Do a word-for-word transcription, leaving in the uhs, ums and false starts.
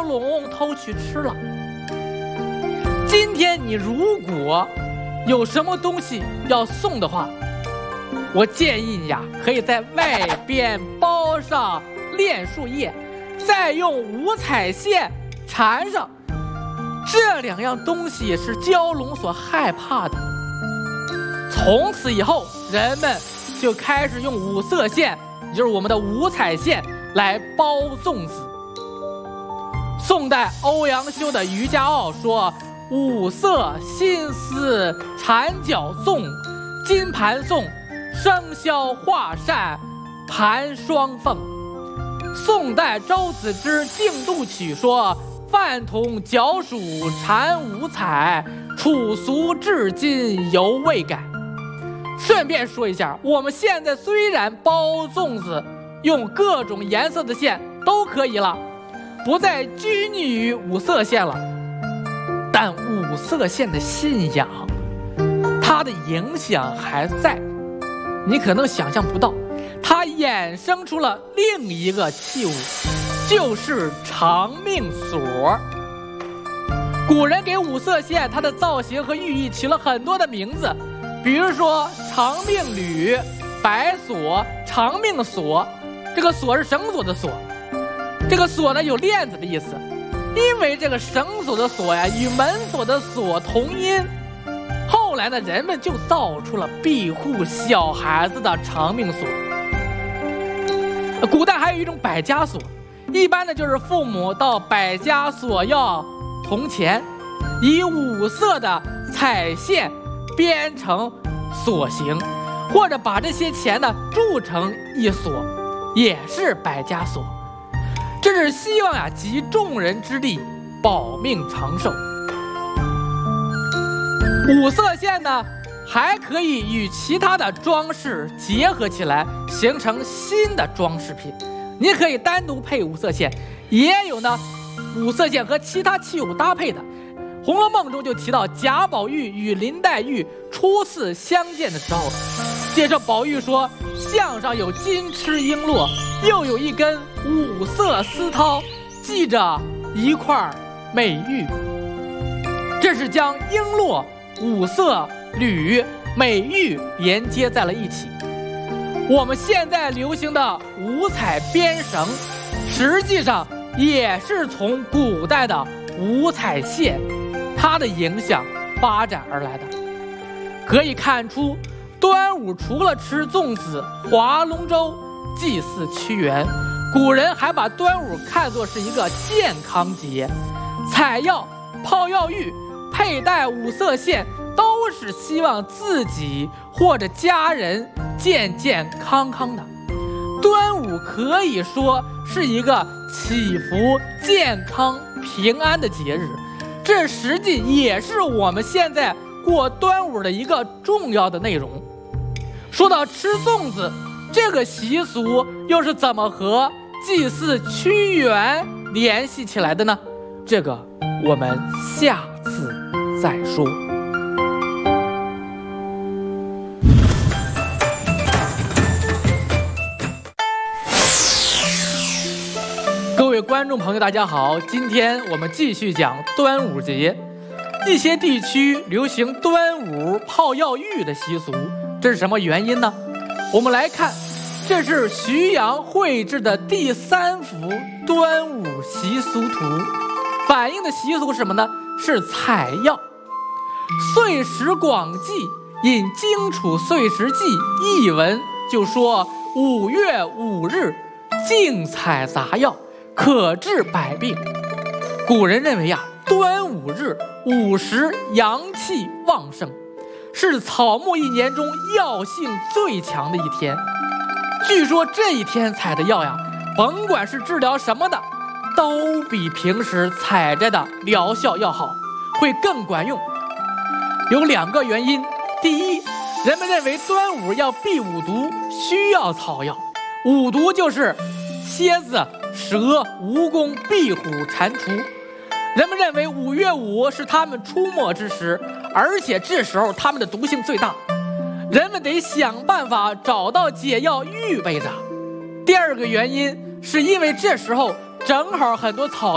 龙偷去吃了。今天你如果有什么东西要送的话，我建议你呀，可以在外边包上楝树叶，再用五彩线缠上。这两样东西是蛟龙所害怕的。从此以后，人们就开始用五色线，也就是我们的五彩线来包粽子。宋代欧阳修的《渔家傲》说：五色新丝缠角粽，金盘送，生肖画扇盘双凤。宋代周子之《竞度曲》说：饭同角黍缠五彩，楚俗至今犹未改。顺便说一下，我们现在虽然包粽子用各种颜色的线都可以了，不再拘泥于五色线了，但五色线的信仰，它的影响还在。你可能想象不到，它衍生出了另一个器物，就是长命锁。古人给五色线它的造型和寓意起了很多的名字，比如说长命缕、白锁、长命锁。这个锁是绳索的锁，这个锁呢有链子的意思，因为这个绳索的锁呀与门锁的锁同音，后来呢人们就造出了庇护小孩子的长命锁。古代还有一种百家锁，一般呢就是父母到百家锁要铜钱，以五色的彩线编成锁形，或者把这些钱呢铸成一锁，也是百家锁。这是希望呀集众人之力，保命长寿。五色线呢还可以与其他的装饰结合起来，形成新的装饰品。你可以单独配五色线，也有呢五色线和其他器物搭配的。《红楼梦》中就提到贾宝玉与林黛玉初次相见的时候，接着宝玉说项上有金螭璎珞，又有一根五色丝绦，系着一块美玉。这是将璎珞、五色缕、美玉连接在了一起。我们现在流行的五彩编绳，实际上也是从古代的五彩线它的影响发展而来的。可以看出，端午除了吃粽子、划龙舟、祭祀屈原，古人还把端午看作是一个健康节。采药、泡药浴、佩戴五色线，都是希望自己或者家人健健康康的。端午可以说是一个祈福健康平安的节日，这实际也是我们现在过端午的一个重要的内容。说到吃粽子，这个习俗又是怎么和祭祀屈原联系起来的呢？这个我们下次再说。各位观众朋友大家好，今天我们继续讲端午节。一些地区流行端午泡药浴的习俗，这是什么原因呢？我们来看，这是徐阳绘制的第三幅端午习俗图，反映的习俗是什么呢？是采药。岁时广记引《荆楚岁时记》译文就说，五月五日竞采杂药，可治百病。古人认为啊，端午日午时阳气旺盛，是草木一年中药性最强的一天。据说这一天采的药呀，甭管是治疗什么的，都比平时采摘的疗效要好，会更管用。有两个原因，第一，人们认为端午要避五毒，需要草药。五毒就是蝎子、蛇、蜈蚣、壁虎、蟾蜍。人们认为五月五是他们出没之时，而且这时候他们的毒性最大，人们得想办法找到解药预备着。第二个原因是因为这时候正好很多草